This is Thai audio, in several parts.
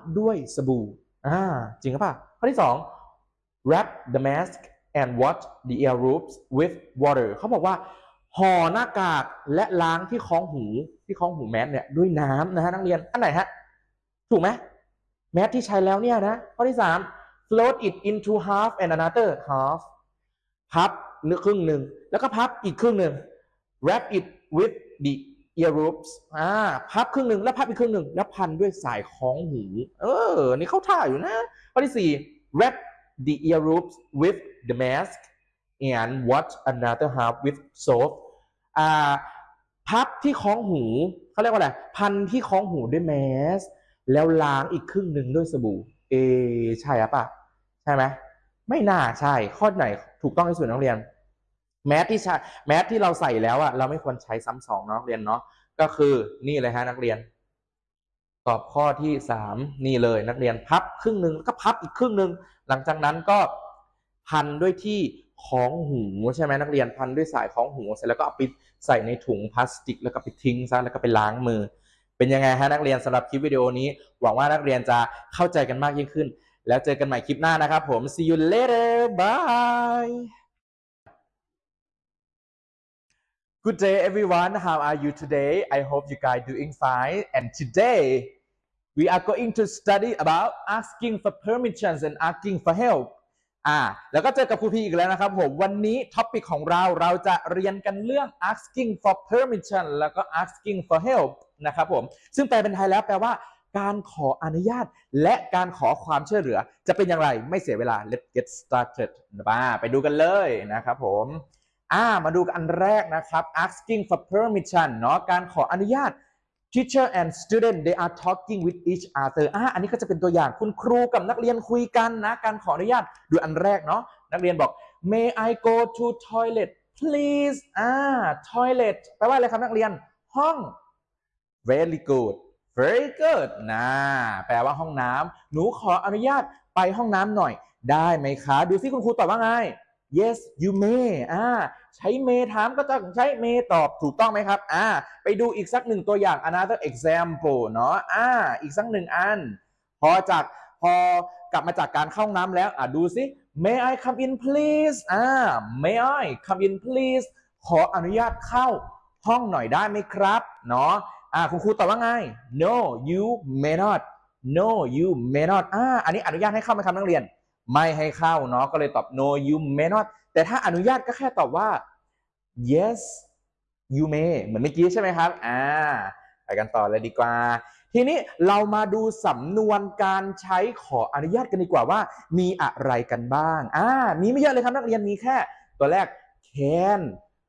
ด้วยสบู่จริงหรือเปล่าข้อที่2 wrap the mask and wash the ear loops with water เขาบอกว่าห่อหน้ากากและล้างที่คล้องหูแมสเนี่ยด้วยน้ำนะฮะนักเรียนอันไหนฮะถูกไหมแมสที่ใช้แล้วเนี่ยนะข้อที่3 float it into half and another half พับครึ่งหนึ่งแล้วก็พับอีกครึ่งหนึ่ง wrap it with the ear loops พับครึ่งหนึ่งแล้วพับอีกครึ่งหนึ่งแล้วพันด้วยสายคล้องหูนี่เข้าท่าอยู่นะข้อที่4 wrap the ear loops with the mask and wash another half with soap พับที่คล้องหูเขาเรียกว่าอะไรพันที่คล้องหูด้วยแมสแล้วล้างอีกครึ่งหนึ่งด้วยสบู่ใช่ปะใช่ไหมไม่น่าใช่ข้อไหนถูกต้องที่สุดนักเรียนแมสที่เราใส่แล้วเราไม่ควรใช้ซ้ำสองนักเรียนเนาะก็คือนี่เลยฮะนักเรียนตอบข้อที่3นี่เลยนักเรียนพับครึ่งหนึ่งก็พับอีกครึ่งหนึ่งหลังจากนั้นก็พันด้วยที่คล้องหูใช่ไหมนักเรียนพันด้วยสายคล้องหูเสร็จแล้วก็เอาไปใส่ในถุงพลาสติกแล้วก็ไปทิ้งซะแล้วก็ไปล้างมือเป็นยังไงฮะนักเรียนสำหรับคลิปวิดีโอนี้หวังว่านักเรียนจะเข้าใจกันมากยิ่งขึ้นแล้วเจอกันใหม่คลิปหน้านะครับผม see you later bye Good day everyone how are you today I hope you guys doing fine and today we are going to study about asking for permissions and asking for helpแล้วก็เจอกับครูพีอีกแล้วนะครับผมวันนี้ท็อปิกของเราจะเรียนกันเรื่อง asking for permission แล้วก็ asking for help นะครับผมซึ่งแปลเป็นไทยแล้วแปลว่าการขออนุญาตและการขอความช่วยเหลือจะเป็นอย่างไรไม่เสียเวลา let's get started ไปดูกันเลยนะครับผมมาดูกันอันแรกนะครับ asking for permission เนาะการขออนุญาต teacher and student they are talking with each other อันนี้ก็จะเป็นตัวอย่างคุณครูกับนักเรียนคุยกันนะการขออนุญาตดูอันแรกเนาะนักเรียนบอก may I go to toilet please toilet แปลว่าอะไรครับนักเรียนห้อง very good very good แปลว่าห้องน้ำหนูขออนุญาตไปห้องน้ำหน่อยได้ไหมคะดูซิคุณครูตอบว่าไง yes you may ใช้ may ถามก็ต้องใช้ may ตอบถูกต้องไหมครับไปดูอีกสักหนึ่งตัวอย่าง another example เนาะอีกสักหนึ่งอันพอกลับมาจากการเข้าห้องน้ำแล้วดูซิ may I come in please may I come in please ขออนุญาตเข้าห้องหน่อยได้ไหมครับเนาะคุณครูตอบว่าไง no you may not no you may notอันนี้อนุญาตให้เข้าไหมครับนักเรียนไม่ให้เข้าเนาะก็เลยตอบ no you may not แต่ถ้าอนุญาตก็แค่ตอบว่า yes you may เหมือนเมื่อกี้ใช่ไหมครับไปกันต่อเลยดีกว่าทีนี้เรามาดูสำนวนการใช้ขออนุญาตกันดีกว่าว่ามีอะไรกันบ้างมีไม่เยอะเลยครับนักเรียนมีแค่ตัวแรก can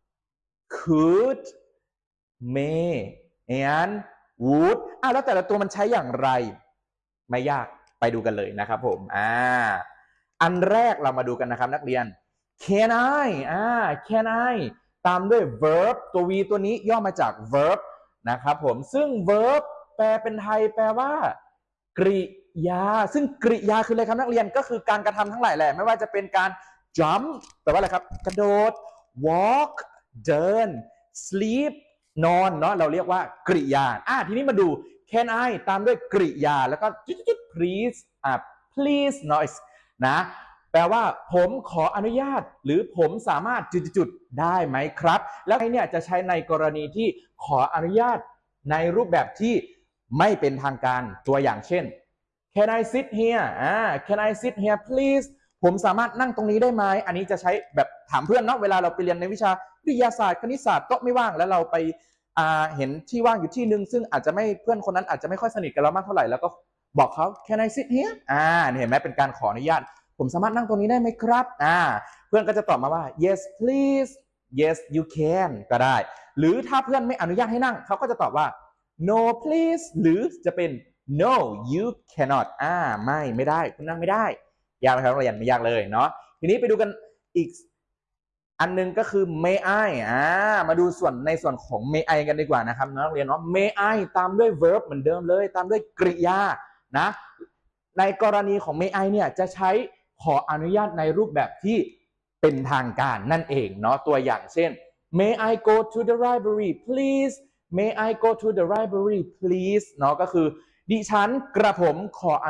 could may and would แล้วแต่ละตัวมันใช้อย่างไรไม่ยากไปดูกันเลยนะครับผมอันแรกเรามาดูกันนะครับนักเรียน can I can I ตามด้วย verb ตัว v ตัวนี้ย่อมาจาก verb นะครับผมซึ่ง verb แปลเป็นไทยแปลว่ากริยาซึ่งกริยาคืออะไรครับนักเรียนก็คือการกระทำทั้งหลายแหละไม่ว่าจะเป็นการ jump แปลว่าอะไรครับกระโดด walk เดิน sleep นอนเนาะเราเรียกว่ากริยาทีนี้มาดู can I ตามด้วยกริยาแล้วก็ please please noise นะแปลว่าผมขออนุญาตหรือผมสามารถจุดๆได้ไหมครับแล้วเนี่ยจะใช้ในกรณีที่ขออนุญาตในรูปแบบที่ไม่เป็นทางการตัวอย่างเช่น can I sit here can I sit here please ผมสามารถนั่งตรงนี้ได้ไหมอันนี้จะใช้แบบถามเพื่อนเนาะเวลาเราไปเรียนในวิชาวิทยาศาสตร์คณิตศาสตร์โต๊ะไม่ว่างแล้วเราไปเห็นที่ว่างอยู่ที่นึงซึ่งอาจจะไม่เพื่อนคนนั้นอาจจะไม่ค่อยสนิทกับเรามากเท่าไหร่แล้วก็บอกเขา can I sit here เห็นไหมเป็นการขออนุญาตผมสามารถนั่งตรงนี้ได้ไหมครับเพื่อนก็จะตอบมาว่า yes please yes you can ก็ได้หรือถ้าเพื่อนไม่อนุญาตให้นั่งเขาก็จะตอบว่า no please หรือจะเป็น no you cannot ไม่ได้คุณนั่งไม่ได้ยากไหมครับนักเรียนไม่ยากเลยเนาะทีนี้ไปดูกันอีกอันนึงก็คือ may I มาดูในส่วนของ may I กันดีกว่านะครับนักเรียนเนาะ may I ตามด้วย verb เหมือนเดิมเลยตามด้วยกริยานะในกรณีของ may I เนี่ยจะใช้ขออนุญาตในรูปแบบที่เป็นทางการนั่นเองเนาะตัวอย่างเช่น may I go to the library please may I go to the library please เนาะก็คือดิฉันกระผมขอ